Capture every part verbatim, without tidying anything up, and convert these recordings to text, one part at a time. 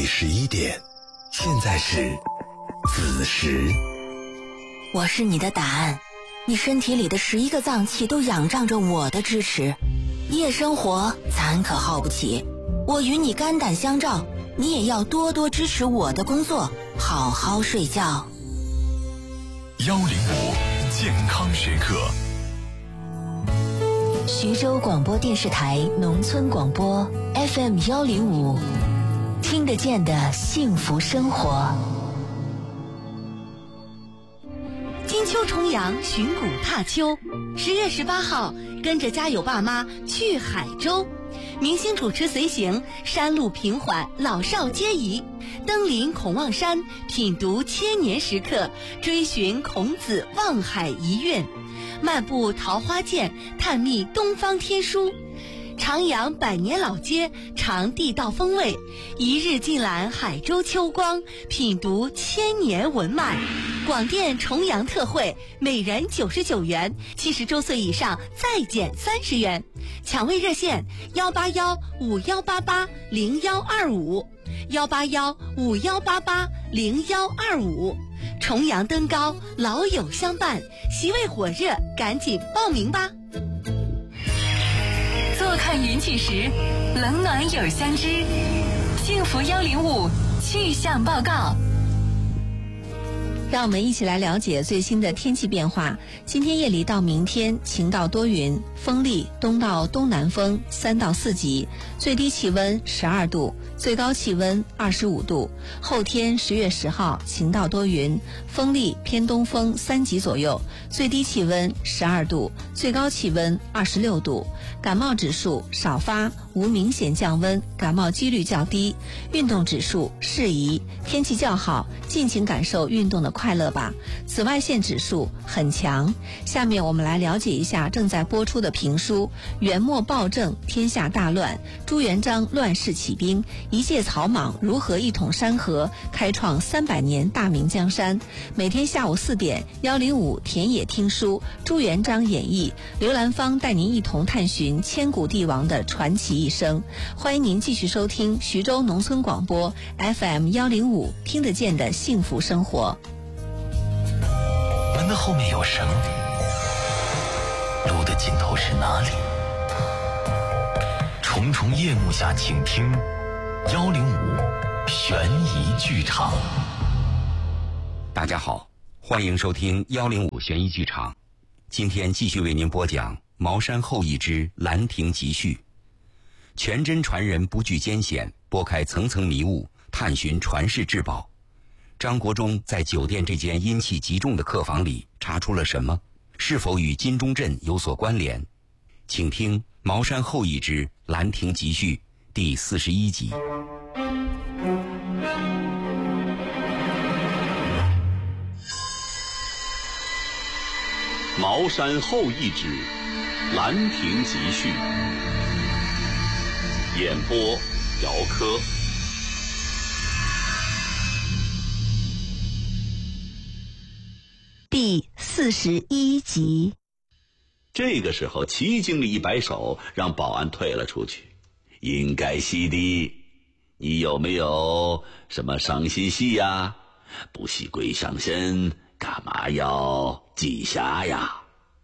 十一点，现在是子时。 我是你的答案，你身体里的十一个脏器都仰仗着我的支持。夜生活咱可耗不起，我与你肝胆相照，你也要多多支持我的工作，好好睡觉。 幺零五健康学课。 徐州广播电视台农村广播 F M 幺零五，听得见的幸福生活。 金秋重阳，寻古踏秋。十月十八号，跟着家有爸妈去海州，明星主持随行，山路平缓，老少皆宜。登临孔望山，品读千年石刻，追寻孔子望海遗韵。漫步桃花涧，探秘东方天书，徜徉百年老街，尝地道风味，一日尽览海州秋光，品读千年文脉。广电重阳特惠，每人九十九元，七十周岁以上再减三十元。抢位热线：幺八幺五幺八八零幺二五，幺八幺五幺八八零幺二五。重阳登高，老友相伴，席位火热，赶紧报名吧！ 坐看云起时，冷暖有相知。幸福幺零五气象报告。 让我们一起来了解最新的天气变化。今天夜里到明天晴到多云，风力东到东南风三到四级，最低气温十二度，最高气温二十五度。后天十月十号晴到多云，风力偏东风三级左右，最低气温十二度，最高气温二十六度。感冒指数少发，无明显降温，感冒几率较低。运动指数适宜，天气较好，尽情感受运动的快乐吧。紫外线指数很强。下面我们来了解一下正在播出的评书《元末暴政，天下大乱，朱元璋乱世起兵，一介草莽如何一统山河，开创三百年大明江山》。每天下午四点，幺零五田野听书，朱元璋演义，刘兰芳带您一同探寻千古帝王的传奇一生。欢迎您继续收听徐州农村广播 F M 幺零五，听得见的幸福生活。 门的后面有什么？路的尽头是哪里？重重夜幕下，请听幺零五悬疑剧场。 大家好，欢迎收听幺零五悬疑剧场。今天继续为您播讲茅山后一之兰亭集序。全真传人不惧艰险，拨开层层迷雾，探寻传世至宝。张国忠在酒店这间阴气极重的客房里查出了什么？是否与金钟镇有所关联？请听茅山后一之兰亭集序第四十一集。 茅山后一之兰亭集序，演播姚科。 第四十一集。 这个时候，齐经理一摆手，让保安退了出去。应该系的，你有没有什么伤心戏呀？不系鬼上身，干嘛要记下呀？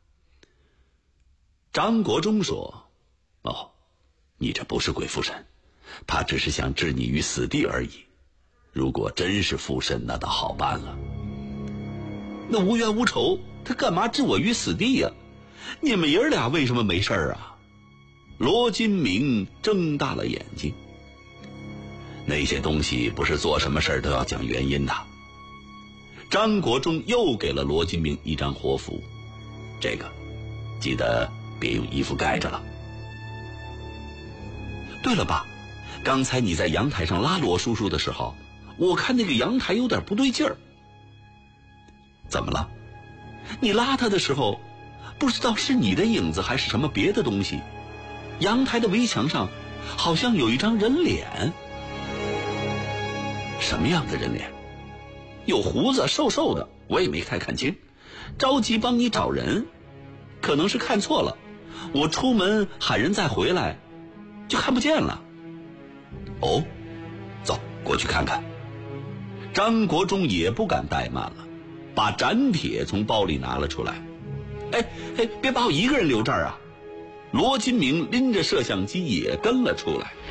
张国忠说：哦，你这不是鬼附身，他只是想置你于死地而已。如果真是附身，那倒好办了。那无冤无仇，他干嘛置我于死地呀？你们爷儿俩为什么没事啊？罗金明睁大了眼睛。那些东西不是做什么事都要讲原因的。张国忠又给了罗金明一张活符，这个记得别用衣服盖着了。对了爸，刚才你在阳台上拉罗叔叔的时候，我看那个阳台有点不对劲儿。怎么了？你拉他的时候，不知道是你的影子还是什么别的东西，阳台的围墙上好像有一张人脸。什么样的人脸？有胡子，瘦瘦的，我也没太看清，着急帮你找人，可能是看错了，我出门喊人再回来就看不见了。哦，走， 过去看看。张国忠也不敢怠慢了，把斩帖从包里拿了出来。哎哎，别把我一个人留这儿啊！罗金明拎着摄像机也跟了出来。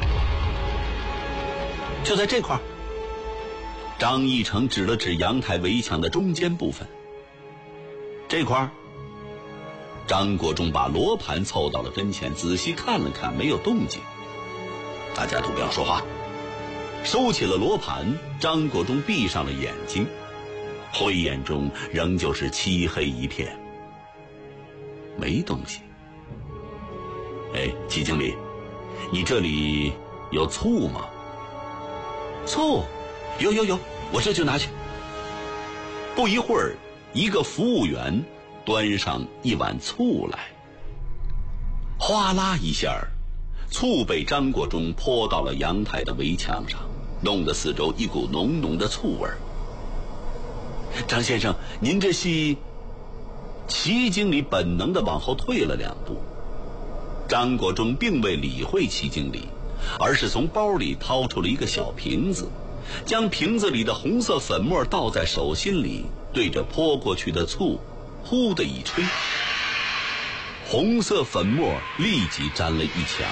就在这块儿，张义成指了指阳台围墙的中间部分。这块儿，张国忠把罗盘凑到了跟前，仔细看了看，没有动静。大家都不要说话。收起了罗盘，张国忠闭上了眼睛，慧眼中仍旧是漆黑一片，没东西。哎，齐经理，你这里有醋吗？醋，有有有，我这就拿去。不一会儿，一个服务员端上一碗醋来，哗啦一下，醋被张国忠泼到了阳台的围墙上，弄得四周一股浓浓的醋味儿。张先生，您这是？齐经理本能地往后退了两步。张国忠并未理会齐经理，而是从包里掏出了一个小瓶子，将瓶子里的红色粉末倒在手心里，对着泼过去的醋呼的一吹，红色粉末立即沾了一墙。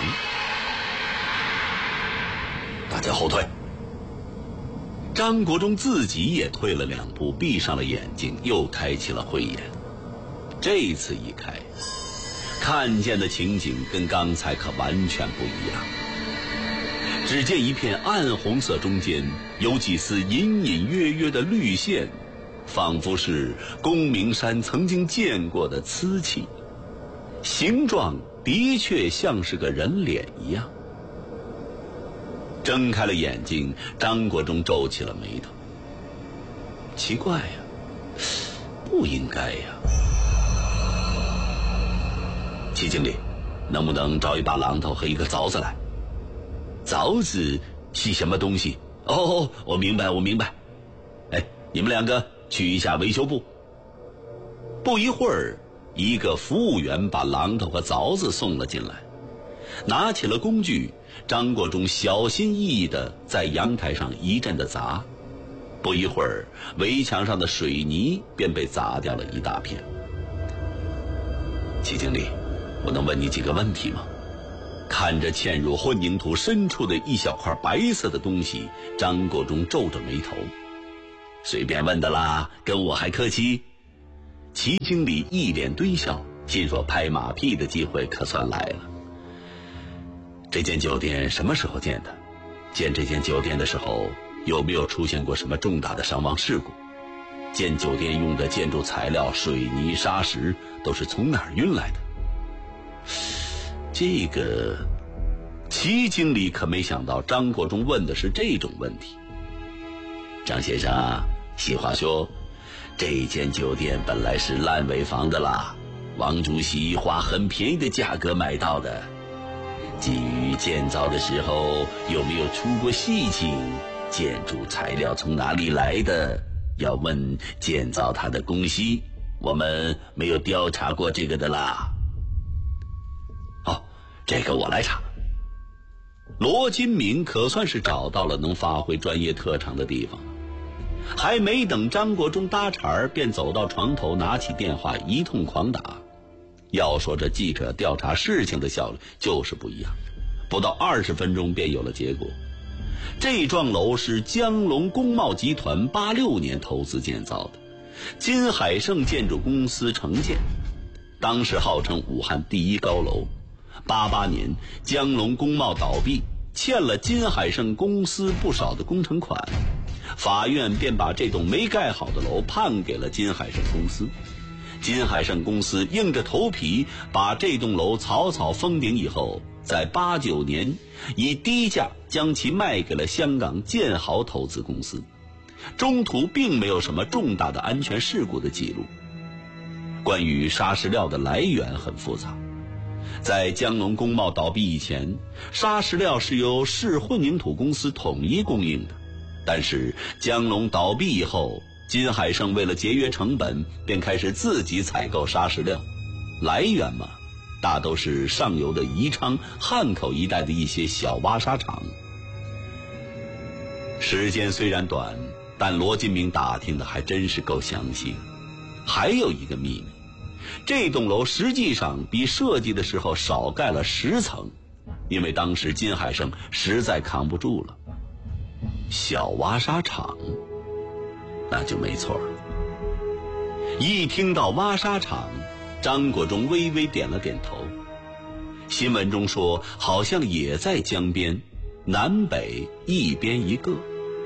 大家后退。张国忠自己也退了两步，闭上了眼睛，又开启了慧眼。这次一开，看见的情景跟刚才可完全不一样。只见一片暗红色中间有几丝隐隐约约的绿线，仿佛是公明山曾经见过的瓷器，形状的确像是个人脸一样。睁开了眼睛，张国忠皱起了眉头。奇怪呀，不应该呀。齐经理，能不能找一把榔头和一个凿子来？凿子是什么东西？哦，我明白，我明白。哎，你们两个去一下维修部。不一会儿，一个服务员把榔头和凿子送了进来，拿起了工具。张国忠小心翼翼地在阳台上一阵的砸，不一会儿，围墙上的水泥便被砸掉了一大片。齐经理，我能问你几个问题吗？看着嵌入混凝土深处的一小块白色的东西，张国忠皱着眉头。随便问的啦，跟我还客气？齐经理一脸堆笑，心说拍马屁的机会可算来了。这间酒店什么时候建的？建这间酒店的时候有没有出现过什么重大的伤亡事故？建酒店用的建筑材料水泥、砂石都是从哪儿运来的？这个齐经理可没想到张国忠问的是这种问题。张先生，细话说，这间酒店本来是烂尾房的啦，王主席花很便宜的价格买到的。至于建造的时候有没有出过事情，建筑材料从哪里来的，要问建造它的公司，我们没有调查过这个的啦。好，这个我来查。罗金明可算是找到了能发挥专业特长的地方，还没等张国忠搭茬儿，便走到床头，拿起电话一通狂打。要说这记者调查事情的效率就是不一样，不到二十分钟便有了结果。这幢楼是江龙工贸集团八六年投资建造的，金海盛建筑公司承建，当时号称武汉第一高楼。八八年江龙工贸倒闭，欠了金海盛公司不少的工程款，法院便把这栋没盖好的楼判给了金海盛公司。金海盛公司硬着头皮把这栋楼草草封顶以后，在八九年以低价将其卖给了香港建豪投资公司，中途并没有什么重大的安全事故的记录。关于砂石料的来源很复杂，在江龙工贸倒闭以前，砂石料是由市混凝土公司统一供应的，但是江龙倒闭以后，金海盛为了节约成本，便开始自己采购砂石料，来源嘛，大都是上游的宜昌、汉口一带的一些小挖砂厂。 时间虽然短，但罗金明打听的还真是够详细。还有一个秘密，这栋楼实际上比设计的时候少盖了十层，因为当时金海胜实在扛不住了。小挖沙厂，那就没错了。一听到挖沙厂，张国忠微微点了点头。新闻中说好像也在江边，南北一边一个。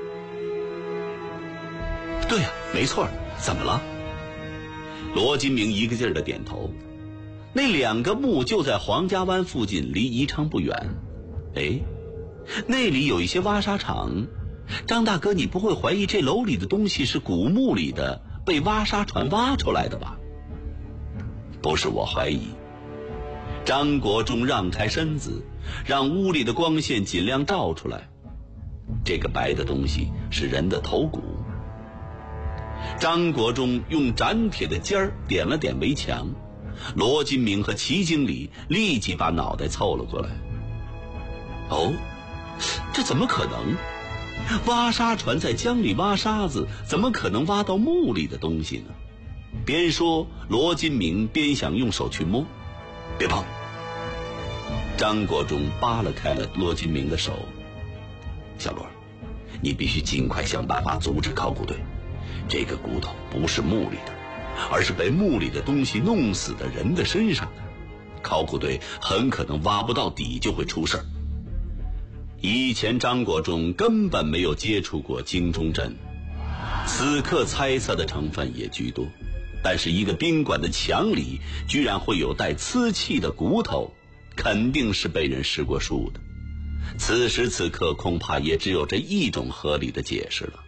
对呀、啊，没错，怎么了？罗金明一个劲儿的点头。那两个墓就在黄家湾附近，离宜昌不远。哎，那里有一些挖沙场。张大哥，你不会怀疑这楼里的东西是古墓里的被挖沙船挖出来的吧？不是我怀疑。张国忠让开身子，让屋里的光线尽量照出来。这个白的东西是人的头骨。张国忠用斩铁的尖儿点了点围墙，罗金明和齐经理立即把脑袋凑了过来。哦，这怎么可能？挖沙船在江里挖沙子，怎么可能挖到墓里的东西呢？边说，罗金明边想用手去摸。别碰！张国忠扒拉开了罗金明的手。小罗，你必须尽快想办法阻止考古队。这个骨头不是墓里的，而是被墓里的东西弄死的人的身上的。考古队很可能挖不到底就会出事儿。以前张国忠根本没有接触过京中镇，此刻猜测的成分也居多。但是一个宾馆的墙里居然会有带瓷器的骨头，肯定是被人施过术的。此时此刻恐怕也只有这一种合理的解释了。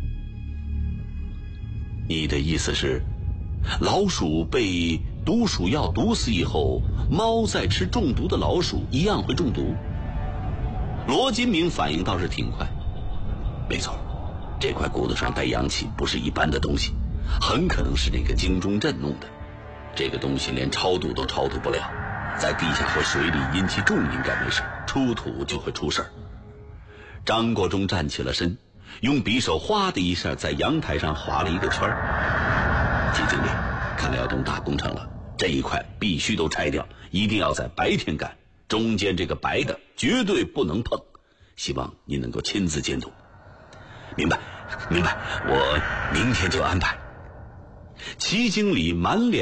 你的意思是，老鼠被毒鼠药毒死以后，猫在吃中毒的老鼠一样会中毒？罗金明反应倒是挺快。没错，这块骨头上带阳气，不是一般的东西，很可能是那个京中镇弄的。这个东西连超度都超度不了，在地下或水里引起重应该没事，出土就会出事儿。张国忠站起了身，用匕首哗的一下在阳台上划了一个圈儿。季经理，看来要动大工程了，这一块必须都拆掉，一定要在白天干，中间这个白的绝对不能碰，希望你能够亲自监督。明白，明白，我明天就安排。齐经理满脸